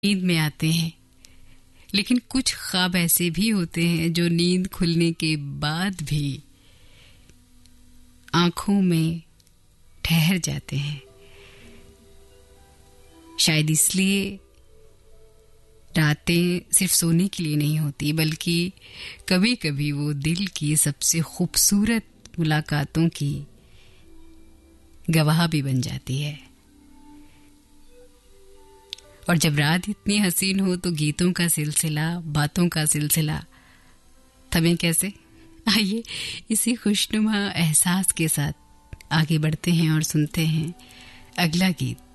नींद में आते हैं, लेकिन कुछ ख्वाब ऐसे भी होते हैं जो नींद खुलने के बाद भी आंखों में ठहर जाते हैं। शायद इसलिए रातें सिर्फ सोने के लिए नहीं होती, बल्कि कभी कभी वो दिल की सबसे खूबसूरत मुलाकातों की गवाह भी बन जाती है। और जब रात इतनी हसीन हो तो गीतों का सिलसिला, बातों का सिलसिला थमे कैसे। आइए इसी खुशनुमा एहसास के साथ आगे बढ़ते हैं और सुनते हैं अगला गीत।